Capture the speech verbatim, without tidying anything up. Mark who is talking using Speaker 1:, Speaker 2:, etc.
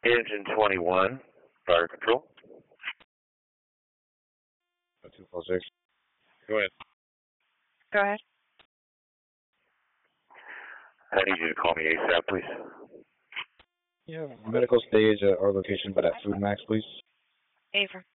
Speaker 1: Engine twenty-one, fire control.
Speaker 2: two four six. Go ahead.
Speaker 3: Go ahead.
Speaker 1: I need you to call me ASAP, please.
Speaker 2: Yeah, medical stage at our location, but at Food Max, please.
Speaker 3: Ava.